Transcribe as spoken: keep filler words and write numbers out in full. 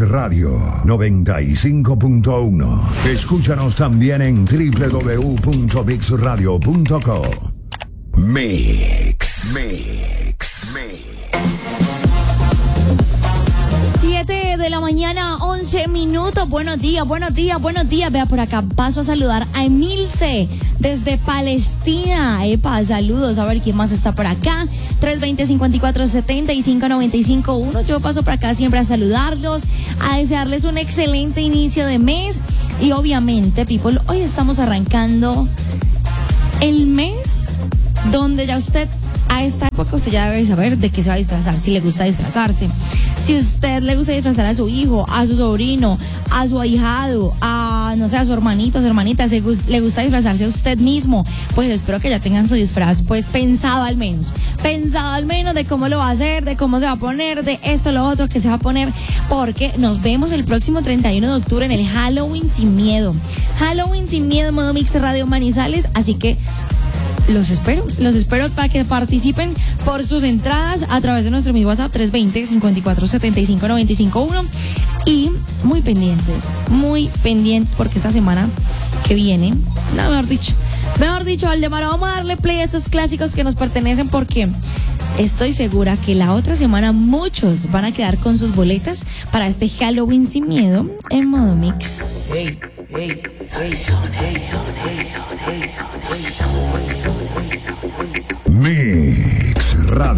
Radio noventa y cinco punto uno. Escúchanos también en doble u doble u doble u punto mix radio punto co. Mix, Mix, Mix. siete de la mañana, once minutos. Buenos días, buenos días, buenos días. Vea por acá, paso a saludar a Emilce desde Palestina. Epa, saludos. A ver quién más está por acá. tres veinte, cincuenta y cuatro setenta y cinco noventa y cinco uno. Yo paso por acá siempre a saludarlos, a desearles un excelente inicio de mes. Y obviamente, people, hoy estamos arrancando el mes donde ya usted, a esta época, usted ya debe saber de qué se va a disfrazar, si le gusta disfrazarse. Si a usted le gusta disfrazar a su hijo, a su sobrino, a su ahijado, a, no sé, a su hermanito, a su hermanita, se, le gusta disfrazarse a usted mismo, pues espero que ya tengan su disfraz, pues pensado al menos, pensado al menos de cómo lo va a hacer, de cómo se va a poner, de esto, lo otro que se va a poner, porque nos vemos el próximo treinta y uno de octubre en el Halloween Sin Miedo. Halloween Sin Miedo, modo Mix Radio Manizales, así que los espero, los espero para que participen por sus entradas a través de nuestro mi WhatsApp tres veinte, cincuenta y cuatro setenta y cinco noventa y cinco uno. Y muy pendientes, muy pendientes porque esta semana que viene, no, mejor dicho, mejor dicho, Aldemar, vamos a darle play a estos clásicos que nos pertenecen porque estoy segura que la otra semana muchos van a quedar con sus boletas para este Halloween Sin Miedo en modo Mix. Hey, hey, hey, hey, hey, hey, hey, hey.